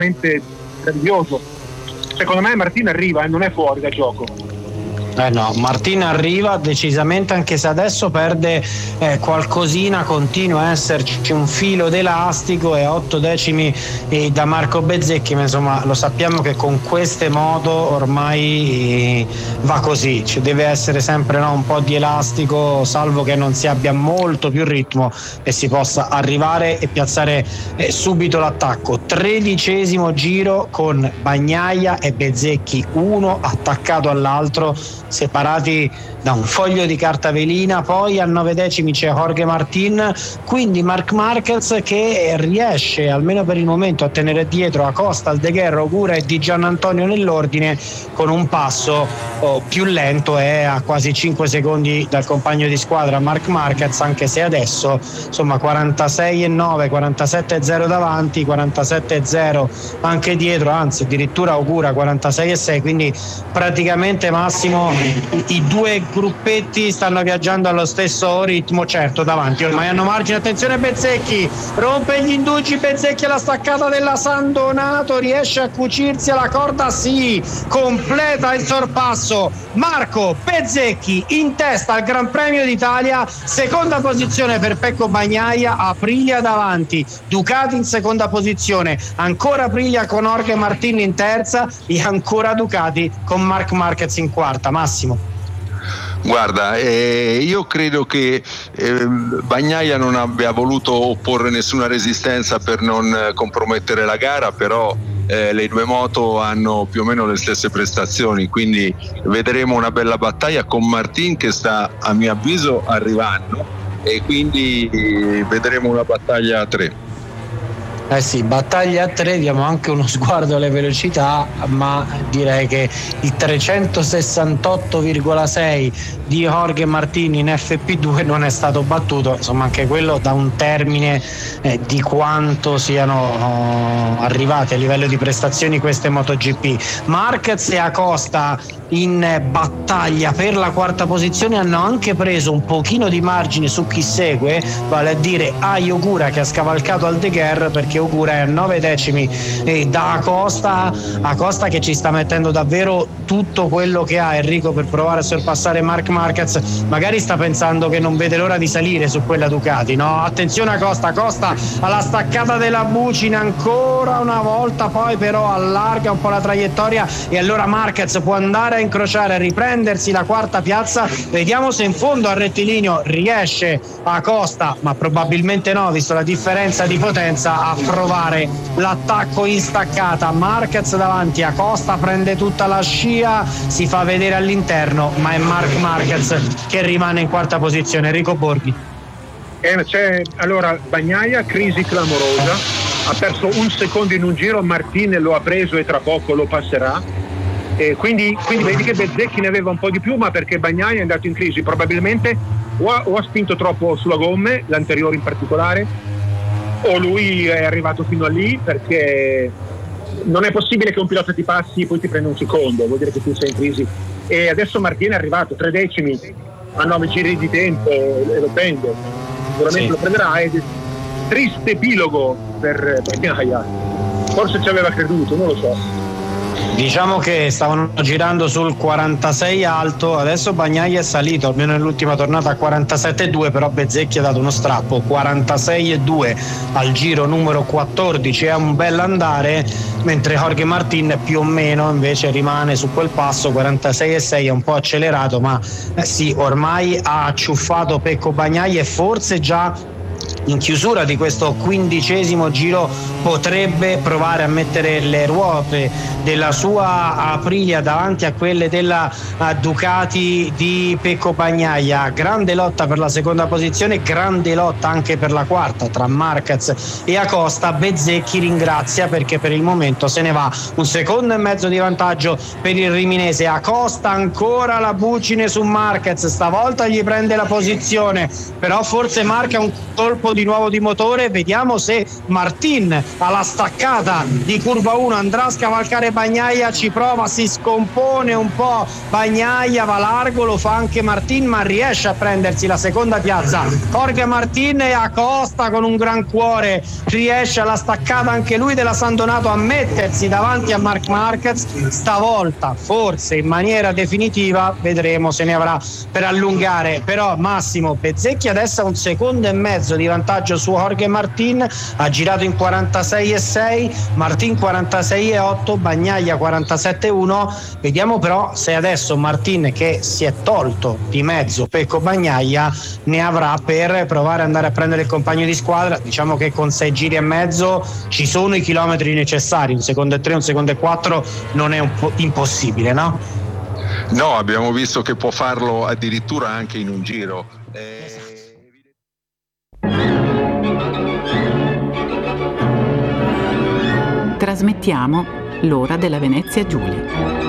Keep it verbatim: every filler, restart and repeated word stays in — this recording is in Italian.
veramente meraviglioso. Secondo me Martin arriva e eh, non è fuori da gioco. Eh no, Martin arriva decisamente, anche se adesso perde eh, qualcosina, continua a esserci un filo d'elastico e otto decimi eh, da Marco Bezzecchi, ma insomma lo sappiamo che con queste moto ormai eh, va così, ci deve essere sempre no, un po' di elastico, salvo che non si abbia molto più ritmo e si possa arrivare e piazzare eh, subito l'attacco. Tredicesimo giro con Bagnaia e Bezzecchi, uno attaccato all'altro, separati da un foglio di carta velina. Poi a nove decimi c'è Jorge Martin, quindi Marc Marquez che riesce almeno per il momento a tenere dietro Acosta, Aldeguer, Ogura e Di Giannantonio nell'ordine, con un passo oh, più lento e a quasi cinque secondi dal compagno di squadra Marc Marquez, anche se adesso insomma quarantasei e nove, quarantasette e zero davanti, quarantasette e zero anche dietro, anzi addirittura Ogura quarantasei e sei, quindi praticamente Massimo I, i due gruppetti stanno viaggiando allo stesso ritmo. Certo, davanti ormai hanno margine. Attenzione Bezzecchi, rompe gli indugi Bezzecchi alla staccata della San Donato, riesce a cucirsi alla corda, sì, completa il sorpasso Marco Bezzecchi in testa al Gran Premio d'Italia. Seconda posizione per Pecco Bagnaia, Aprilia davanti, Ducati in seconda posizione, ancora Aprilia con Jorge Martin in terza e ancora Ducati con Marc Marquez in quarta. Massimo. Guarda, eh, io credo che eh, Bagnaia non abbia voluto opporre nessuna resistenza per non eh, compromettere la gara, però eh, le due moto hanno più o meno le stesse prestazioni, quindi vedremo una bella battaglia con Martin che sta a mio avviso arrivando, e quindi eh, vedremo una battaglia a tre. Eh sì, battaglia a tre, diamo anche uno sguardo alle velocità, ma direi che il trecentosessantotto virgola sei di Jorge Martin in F P due non è stato battuto, insomma anche quello da un termine eh, di quanto siano oh, arrivate a livello di prestazioni queste MotoGP. Marquez e Acosta in battaglia per la quarta posizione hanno anche preso un pochino di margine su chi segue, vale a dire Ai Ogura, che ha scavalcato Aldeguer, perché Ogura è a nove decimi e da Acosta Acosta che ci sta mettendo davvero tutto quello che ha Enrico per provare a sorpassare Marc Marquez. Magari sta pensando che non vede l'ora di salire su quella Ducati, no? Attenzione Acosta, Acosta alla staccata della Bucina ancora una volta, poi però allarga un po' la traiettoria e allora Marquez può andare a incrociare, a riprendersi la quarta piazza. Vediamo se in fondo al rettilineo riesce Acosta, ma probabilmente no, visto la differenza di potenza, a provare l'attacco in staccata. Marquez davanti, Acosta prende tutta la scia, si fa vedere all'interno, ma è Marc Marquez che rimane in quarta posizione. Enrico Borghi. Eh, c'è allora Bagnaia, crisi clamorosa, ha perso un secondo in un giro, Martin lo ha preso e tra poco lo passerà. E quindi, quindi vedi che Bezzecchi ne aveva un po' di più, ma perché Bagnaia è andato in crisi, probabilmente o ha, o ha spinto troppo sulla gomme, l'anteriore in particolare, o lui è arrivato fino a lì, perché non è possibile che un pilota ti passi e poi ti prenda un secondo, vuol dire che tu sei in crisi. E adesso Martin è arrivato tre decimi a nove giri di tempo e lo prende, sicuramente sì, lo prenderà. È triste epilogo per Bagnaia, forse ci aveva creduto, non lo so. Diciamo che stavano girando sul quarantasei alto, adesso Bagnaia è salito almeno nell'ultima tornata a quarantasette e due, però Bezzecchi ha dato uno strappo, quarantasei e due al giro numero quattordici, è un bel andare, mentre Jorge Martin più o meno invece rimane su quel passo, quarantasei e sei, è un po' accelerato, ma eh sì, ormai ha acciuffato Pecco Bagnaia e forse già in chiusura di questo quindicesimo giro potrebbe provare a mettere le ruote della sua Aprilia davanti a quelle della Ducati di Pecco Bagnaia. Grande lotta per la seconda posizione, grande lotta anche per la quarta tra Marquez e Acosta. Bezzecchi ringrazia perché per il momento se ne va, un secondo e mezzo di vantaggio per il riminese. Acosta ancora la bucine su Marquez, stavolta gli prende la posizione, però forse marca un colpo parliamo di nuovo di motore, vediamo se Martin alla staccata di curva uno andrà a scavalcare Bagnaia, ci prova, si scompone un po' Bagnaia, va largo, lo fa anche Martin, ma riesce a prendersi la seconda piazza. Jorge Martin e Acosta con un gran cuore riesce alla staccata anche lui della San Donato a mettersi davanti a Marc Marquez, stavolta forse in maniera definitiva, vedremo se ne avrà per allungare. Però Massimo Bezzecchi adesso ha un secondo e mezzo di vantaggio su Jorge Martin, ha girato in quarantasei e sei, Martin quarantasei e otto, Bagnaia quarantasette e uno. Vediamo però se adesso Martin, che si è tolto di mezzo Pecco Bagnaia, ne avrà per provare ad andare a prendere il compagno di squadra. Diciamo che con sei giri e mezzo ci sono i chilometri necessari, un secondo e tre, un secondo e quattro non è un po' impossibile, no? No, abbiamo visto che può farlo addirittura anche in un giro. Eh... Trasmettiamo l'ora della Venezia Giulia.